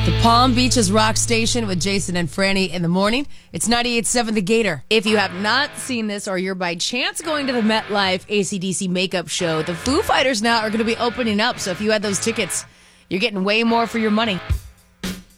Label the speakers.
Speaker 1: Palm Beach's Rock Station with Jason and Franny in the morning. It's 98.7 The Gator.
Speaker 2: If you have not seen this or you're by chance going to the MetLife AC/DC makeup show, the Foo Fighters now are going to be opening up. So if you had those tickets, you're getting way more for your money.